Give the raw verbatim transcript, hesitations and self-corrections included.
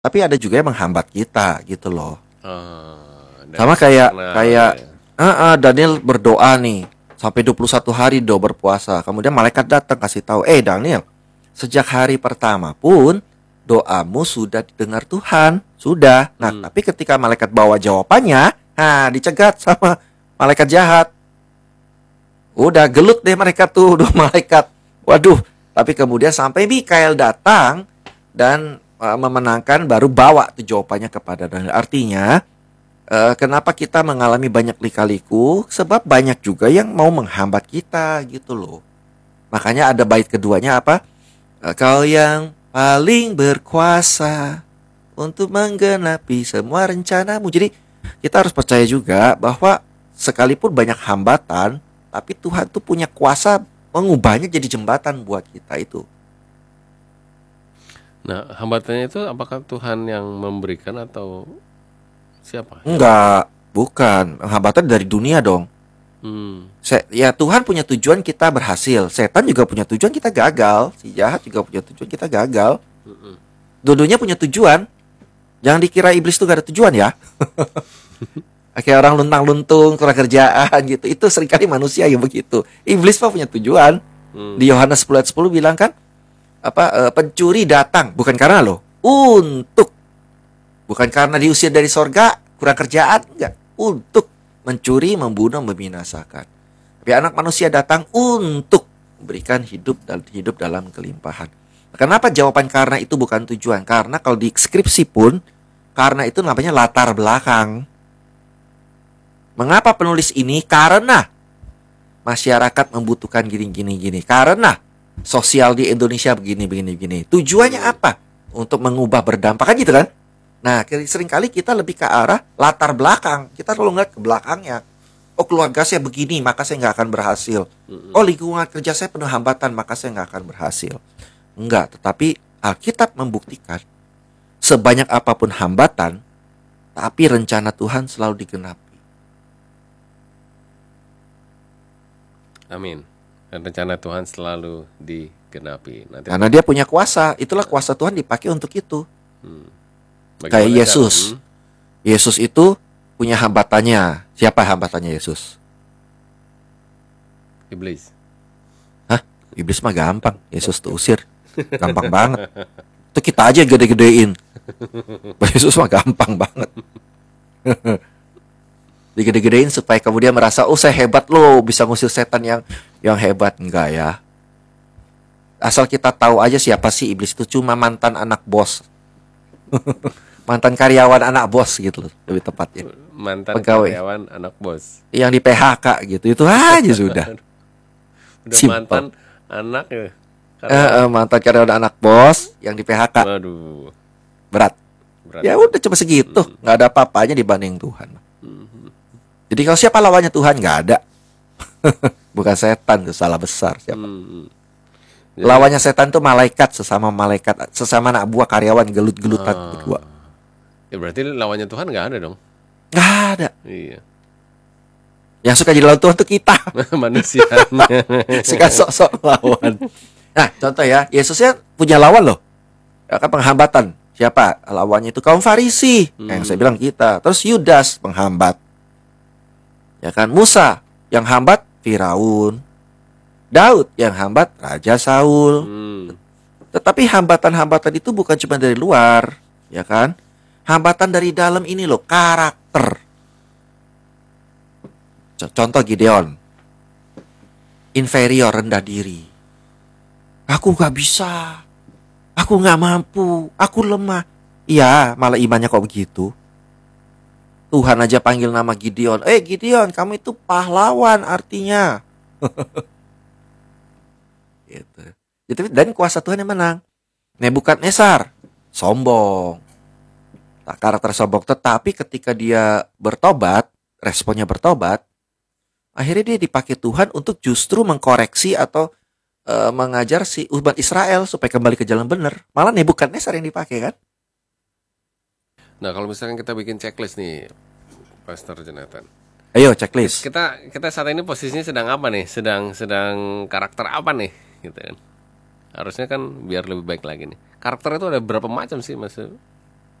tapi ada juga yang menghambat kita gitu loh. Oh, dan Sama kayak karena kayak ya. eh, eh, Daniel berdoa nih sampai dua puluh satu hari do berpuasa. Kemudian malaikat datang kasih tahu, "Eh Daniel, sejak hari pertama pun doamu sudah didengar Tuhan, sudah." Nah, Hmm. tapi ketika malaikat bawa jawabannya, nah dicegat sama malaikat jahat. Udah gelut deh mereka tuh, dua malaikat. Waduh, tapi kemudian sampai Mikael datang dan uh, memenangkan, baru bawa tuh jawabannya kepada Daniel. Artinya, uh, kenapa kita mengalami banyak lika-liku? Sebab banyak juga yang mau menghambat kita gitu loh. Makanya ada bait keduanya apa? Uh, Kau yang paling berkuasa untuk menggenapi semua rencanamu. Jadi kita harus percaya juga bahwa sekalipun banyak hambatan, tapi Tuhan tuh punya kuasa mengubahnya jadi jembatan buat kita itu. Nah, hambatannya itu apakah Tuhan yang memberikan atau siapa? Enggak, bukan. Hambatan dari dunia dong. Hmm. Se- ya Tuhan punya tujuan kita berhasil. Setan juga punya tujuan kita gagal. Si jahat juga punya tujuan kita gagal. Mm-mm. Dua-duanya punya tujuan. Jangan dikira iblis tuh gak ada tujuan ya. Kayak orang luntang-luntung, kurang kerjaan gitu. Itu seringkali manusia yang begitu. Iblis mah punya tujuan. Hmm. Di Yohanes sepuluh ayat sepuluh bilang kan, apa eh, pencuri datang bukan karena lo, untuk, bukan karena diusir dari sorga, kurang kerjaan, enggak, untuk mencuri, membunuh, membinasakan. Tapi anak manusia datang untuk memberikan hidup dan hidup dalam kelimpahan. Kenapa jawaban karena itu bukan tujuan? Karena kalau di skripsi pun, karena itu namanya latar belakang. Mengapa penulis ini? Karena masyarakat membutuhkan gini-gini-gini. Karena sosial di Indonesia begini-begini-begini. Tujuannya apa? Untuk mengubah, berdampak kan gitu kan? Nah, seringkali kita lebih ke arah latar belakang. Kita selalu ngeliat ke belakangnya. Oh, keluarga saya begini, maka saya nggak akan berhasil. Oh, lingkungan kerja saya penuh hambatan, maka saya nggak akan berhasil. Enggak, tetapi Alkitab membuktikan sebanyak apapun hambatan, tapi rencana Tuhan selalu digenapi. Amin. Dan rencana Tuhan selalu digenapi. Nanti Karena dia punya kuasa. Itulah kuasa Tuhan dipakai untuk itu. bagaimana Kayak cara- Yesus. Hmm. Yesus itu punya hambatannya. Siapa hambatannya Yesus? Iblis. Hah? Iblis mah gampang. Yesus tuh usir. Gampang banget. Itu kita aja gede-gedein. Yesus mah gampang banget. Digede-gedein supaya kemudian merasa, oh saya hebat loh, bisa ngusir setan yang yang hebat. Enggak ya. Asal kita tahu aja siapa sih iblis itu, cuma mantan anak bos. Mantan karyawan anak bos gitu loh, lebih tepatnya. Mantan Pegawai. karyawan anak bos. Yang di P H K gitu. Itu aja sudah. Udah Simple. mantan anak ya. Eh, eh, mantan karyawan anak bos yang di P H K. Waduh. Berat. Berat. Ya udah cuma segitu, nggak ada apa-apanya dibanding Tuhan. Jadi kalau siapa lawannya Tuhan, nggak ada. Bukan setan, itu salah besar siapa. Hmm. Jadi- Lawannya setan tuh malaikat, sesama malaikat, sesama anak buah karyawan gelut-gelutan Ah. berdua. Ya berarti lawannya Tuhan nggak ada dong. Nggak ada. Iya. Yang suka jadi lawan Tuhan tuh kita. Manusianya. Suka sok-sok lawan. Nah, contoh ya, Yesusnya punya lawan loh. Ya kan, penghambatan. Siapa? Lawannya itu kaum Farisi. Hmm. Yang saya bilang kita. Terus Yudas penghambat. Ya kan, Musa yang hambat Firaun. Daud yang hambat Raja Saul. Hmm. Tetapi hambatan-hambatan itu bukan cuma dari luar, ya kan? Hambatan dari dalam ini loh, karakter. C- Contoh Gideon. Inferior, rendah diri. Aku gak bisa. Aku gak mampu. Aku lemah. Iya, malah imannya kok begitu. Tuhan aja panggil nama Gideon. Eh Gideon, kamu itu pahlawan artinya. Gitu. Jadi, dan kuasa Tuhan yang menang. Nebukadnezar sombong. Tak karakter sombong, tetapi ketika dia bertobat, responnya bertobat, akhirnya dia dipakai Tuhan untuk justru mengkoreksi atau e, mengajar si umat Israel supaya kembali ke jalan benar. Malah Nebukadnezar yang dipakai kan? Nah, kalau misalkan kita bikin checklist nih, Pastor Jonathan. Ayo checklist. Kita kita saat ini posisinya sedang apa nih? Sedang sedang karakter apa nih? Gitu kan. Harusnya kan biar lebih baik lagi nih. Karakter itu ada berapa macam sih, Mas?